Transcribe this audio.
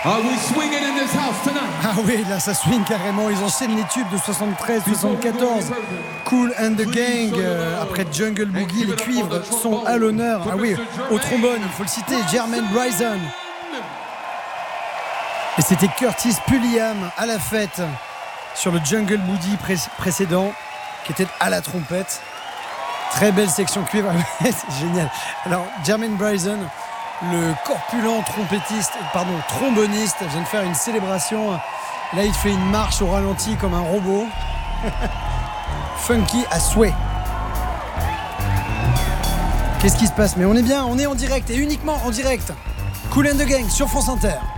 Are we swinging in this house tonight? Ah oui, là ça swing carrément. Ils enchaînent les tubes de 73, 74. Kool and the Gang. Après Jungle Boogie, les cuivres sont à l'honneur. Ah oui, au trombone, il faut le citer, Jermaine Bryson. Et c'était Curtis Pulliam à la fête sur le Jungle Boogie précédent, qui était à la trompette. Très belle section cuivre. C'est génial. Alors, Jermaine Bryson, le corpulent tromboniste, vient de faire une célébration. Là, il fait une marche au ralenti comme un robot. Funky à souhait. Qu'est-ce qui se passe? Mais on est bien, on est en direct et uniquement en direct. Kool and the Gang sur France Inter.